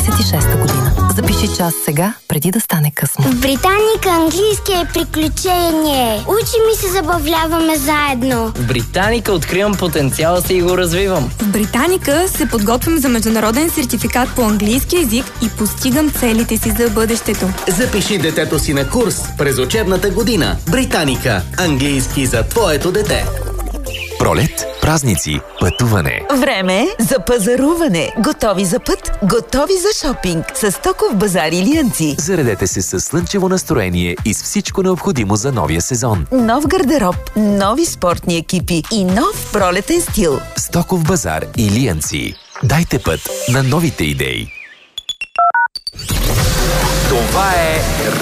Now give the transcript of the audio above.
2026 година. Запиши час сега, преди да стане късно. В Британика английски е приключение. Учим и се забавляваме заедно. В Британика откривам потенциала си и го развивам. В Британика се подготвям за международен сертификат по английски език и постигам целите си за бъдещето. Запиши детето си на курс през учебната година. Британика. Английски за твоето дете. Пролет, празници, пътуване. Време е за пазаруване. Готови за път, готови за шопинг. С Стоков базар Илиянци. Заредете се със слънчево настроение и с всичко необходимо за новия сезон. Нов гардероб, нови спортни екипи и нов пролетен стил. Стоков базар Илиянци. Дайте път на новите идеи. Това е